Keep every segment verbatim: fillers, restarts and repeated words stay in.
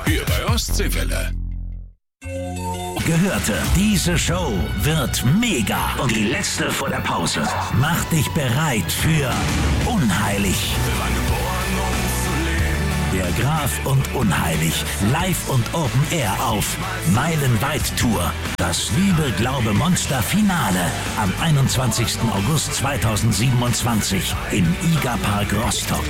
hier bei Ostseewelle. Gehörte, diese Show wird mega. Und die letzte vor der Pause. Mach dich bereit für Unheilig. Der Graf und Unheilig. Live und Open Air auf Meilenweit Tour. Das Liebe, Glaube, Monster Finale am einundzwanzigsten August zweitausendsiebenundzwanzig im IGA Park Rostock.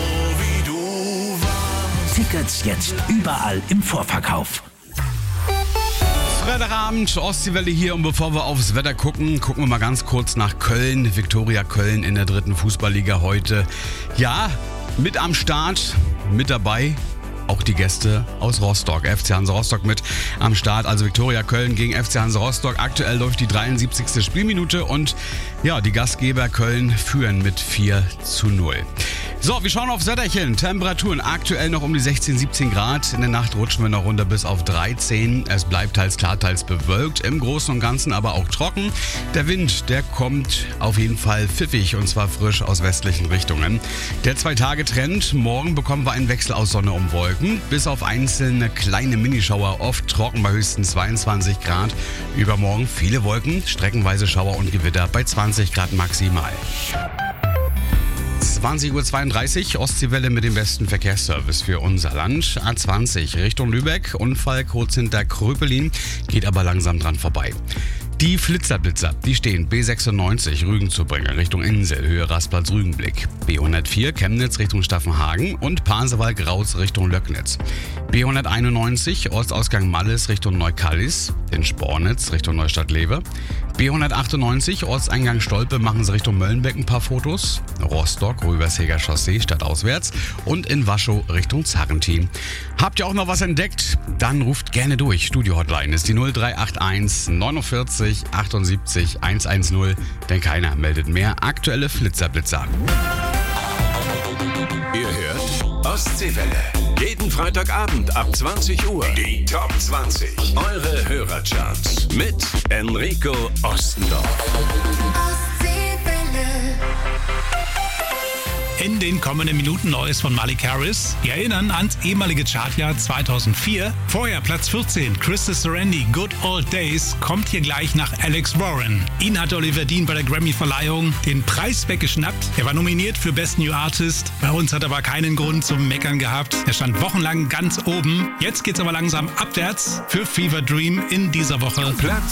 Tickets jetzt überall im Vorverkauf. Freitagabend, Ostseewelle hier, und bevor wir aufs Wetter gucken, gucken wir mal ganz kurz nach Köln. Viktoria Köln in der dritten Fußballliga heute. Ja, mit am Start, mit dabei auch die Gäste aus Rostock. F C Hansa Rostock mit am Start. Also Viktoria Köln gegen F C Hansa Rostock. Aktuell läuft die dreiundsiebzigste Spielminute und ja, die Gastgeber Köln führen mit vier zu null. So, wir schauen aufs Wetterchen. Temperaturen aktuell noch um die sechzehn, siebzehn Grad. In der Nacht rutschen wir noch runter bis auf dreizehn. Es bleibt teils klar, teils bewölkt. Im Großen und Ganzen aber auch trocken. Der Wind, der kommt auf jeden Fall pfiffig und zwar frisch aus westlichen Richtungen. Der Zwei-Tage-Trend. Morgen bekommen wir einen Wechsel aus Sonne und Wolken. Bis auf einzelne kleine Minischauer, oft trocken bei höchstens zweiundzwanzig Grad. Übermorgen viele Wolken, streckenweise Schauer und Gewitter bei zwanzig Grad maximal. zwanzig Uhr zweiunddreißig, Ostseewelle mit dem besten Verkehrsservice für unser Land. A zwanzig Richtung Lübeck, Unfall kurz hinter Kröpelin, geht aber langsam dran vorbei. Die Flitzerblitzer, die stehen B sechsundneunzig Rügen zu bringen Richtung Insel, Höhe Rastplatz Rügenblick. B hundertvier Chemnitz Richtung Staffenhagen und Pasewalk-Raus Richtung Löcknitz. B hunderteinundneunzig Ostausgang Malles Richtung Neukallis, in Spornitz Richtung Neustadt-Lewe. B hundertachtundneunzig Ortseingang Stolpe, machen Sie Richtung Möllenbeck ein paar Fotos. Rostock, Rübersheger Chaussee, stadtauswärts und in Waschow Richtung Zarrentin. Habt ihr auch noch was entdeckt? Dann ruft gerne durch. Studio-Hotline ist die null drei acht eins neunundvierzig achtundsiebzig hundertzehn, denn keiner meldet mehr aktuelle Flitzerblitzer. Ihr hört Ostseewelle. Jeden Freitagabend ab zwanzig Uhr. Die Top zwanzig. Eure Hörercharts mit Enrico Ostendorf. In den kommenden Minuten Neues von Malik Harris. Wir erinnern ans ehemalige Chartjahr zweitausendvier. Vorher Platz vierzehn, Krista Serendi, Good Old Days, kommt hier gleich nach Alex Warren. Ihn hat Oliver Dean bei der Grammy-Verleihung den Preis weggeschnappt. Er war nominiert für Best New Artist. Bei uns hat er aber keinen Grund zum Meckern gehabt. Er stand wochenlang ganz oben. Jetzt geht's aber langsam abwärts für Fever Dream in dieser Woche. Platz